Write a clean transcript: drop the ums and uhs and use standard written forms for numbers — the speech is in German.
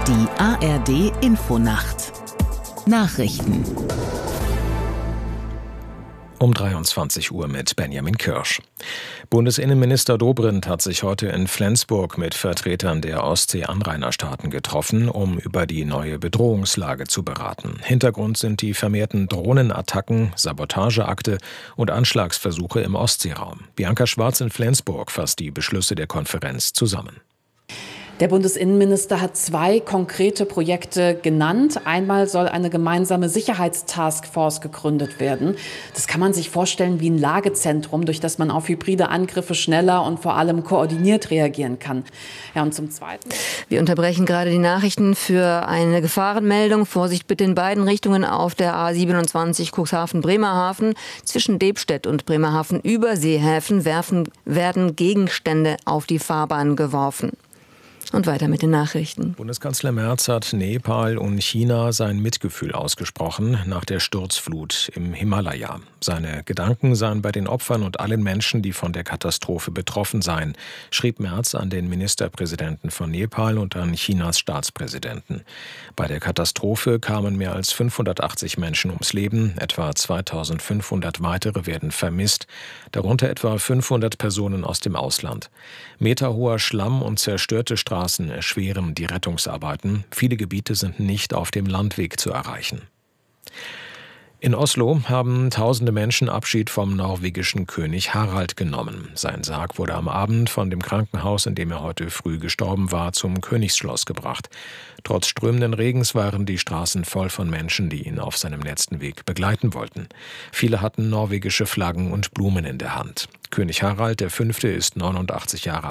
Die ARD Infonacht Nachrichten um 23 Uhr mit Benjamin Kirsch. Bundesinnenminister Dobrindt hat sich heute in Flensburg mit Vertretern der Ostsee-Anrainerstaaten getroffen, um über die neue Bedrohungslage zu beraten. Hintergrund sind die vermehrten Drohnenattacken, Sabotageakte und Anschlagsversuche im Ostseeraum. Bianca Schwarz in Flensburg fasst die Beschlüsse der Konferenz zusammen. Der Bundesinnenminister hat 2 konkrete Projekte genannt. Einmal soll eine gemeinsame Sicherheitstaskforce gegründet werden. Das kann man sich vorstellen wie ein Lagezentrum, durch das man auf hybride Angriffe schneller und vor allem koordiniert reagieren kann. Ja, und zum Zweiten. Wir unterbrechen gerade die Nachrichten für eine Gefahrenmeldung. Vorsicht bitte in beiden Richtungen auf der A27 Cuxhaven-Bremerhaven. Zwischen Debstedt und Bremerhaven Überseehäfen werden Gegenstände auf die Fahrbahn geworfen. Und weiter mit den Nachrichten. Bundeskanzler Merz hat Nepal und China sein Mitgefühl ausgesprochen nach der Sturzflut im Himalaya. Seine Gedanken seien bei den Opfern und allen Menschen, die von der Katastrophe betroffen seien, schrieb Merz an den Ministerpräsidenten von Nepal und an Chinas Staatspräsidenten. Bei der Katastrophe kamen mehr als 580 Menschen ums Leben, etwa 2500 weitere werden vermisst, darunter etwa 500 Personen aus dem Ausland. Meterhoher Schlamm und zerstörte Straßen erschweren die Rettungsarbeiten. Viele Gebiete sind nicht auf dem Landweg zu erreichen. In Oslo haben tausende Menschen Abschied vom norwegischen König Harald genommen. Sein Sarg wurde am Abend von dem Krankenhaus, in dem er heute früh gestorben war, zum Königsschloss gebracht. Trotz strömenden Regens waren die Straßen voll von Menschen, die ihn auf seinem letzten Weg begleiten wollten. Viele hatten norwegische Flaggen und Blumen in der Hand. König Harald V. ist 89 Jahre